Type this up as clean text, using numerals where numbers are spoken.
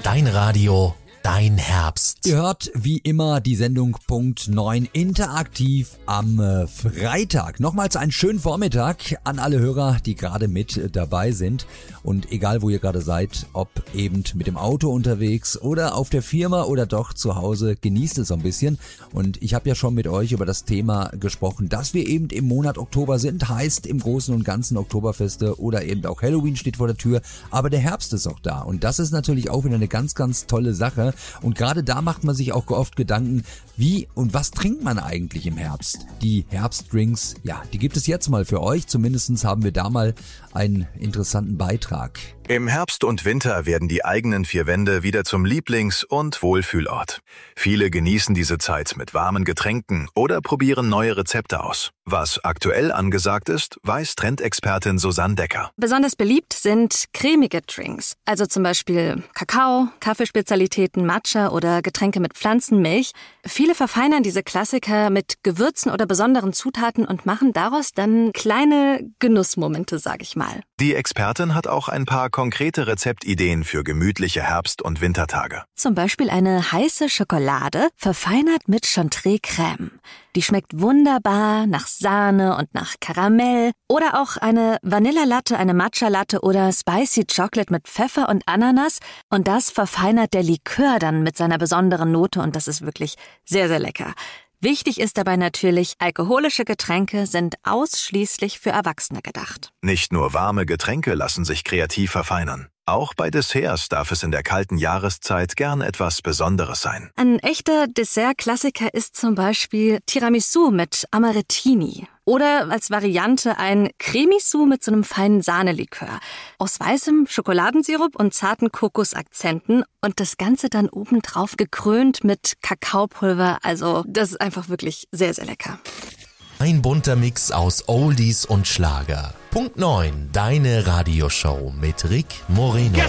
Dein Radio, dein Herbst. Ihr hört wie immer die Sendung Punkt 9 interaktiv am Freitag. Nochmals einen schönen Vormittag an alle Hörer, die gerade mit dabei sind. Und egal wo ihr gerade seid, ob eben mit dem Auto unterwegs oder auf der Firma oder doch zu Hause, genießt es so ein bisschen. Und ich habe ja schon mit euch über das Thema gesprochen, dass wir eben im Monat Oktober sind, heißt im Großen und Ganzen Oktoberfeste oder eben auch Halloween steht vor der Tür. Aber der Herbst ist auch da und das ist natürlich auch wieder eine ganz, ganz tolle Sache. Und gerade da macht man sich auch oft Gedanken, wie und was trinkt man eigentlich im Herbst? Die Herbstdrinks, ja, die gibt es jetzt mal für euch. Zumindest haben wir da mal einen interessanten Beitrag. Im Herbst und Winter werden die eigenen vier Wände wieder zum Lieblings- und Wohlfühlort. Viele genießen diese Zeit mit warmen Getränken oder probieren neue Rezepte aus. Was aktuell angesagt ist, weiß Trendexpertin Susanne Decker. Besonders beliebt sind cremige Drinks, also zum Beispiel Kakao, Kaffeespezialitäten, Matcha oder Getränke mit Pflanzenmilch. Viele verfeinern diese Klassiker mit Gewürzen oder besonderen Zutaten und machen daraus dann kleine Genussmomente, sag ich mal. Die Expertin hat auch ein paar konkrete Rezeptideen für gemütliche Herbst- und Wintertage. Zum Beispiel eine heiße Schokolade, verfeinert mit Chantilly-Creme. Die schmeckt wunderbar nach Sahne und nach Karamell. Oder auch eine Vanillalatte, eine Matcha-Latte oder Spicy Chocolate mit Pfeffer und Ananas. Und das verfeinert der Likör dann mit seiner besonderen Note und das ist wirklich sehr, sehr lecker. Wichtig ist dabei natürlich, alkoholische Getränke sind ausschließlich für Erwachsene gedacht. Nicht nur warme Getränke lassen sich kreativ verfeinern. Auch bei Desserts darf es in der kalten Jahreszeit gern etwas Besonderes sein. Ein echter Dessert-Klassiker ist zum Beispiel Tiramisu mit Amarettini. Oder als Variante ein Cremisou mit so einem feinen Sahnelikör. Aus weißem Schokoladensirup und zarten Kokosakzenten. Und das Ganze dann obendrauf gekrönt mit Kakaopulver. Also das ist einfach wirklich sehr, sehr lecker. Ein bunter Mix aus Oldies und Schlager. Punkt 9, deine Radioshow mit Rick Moreno.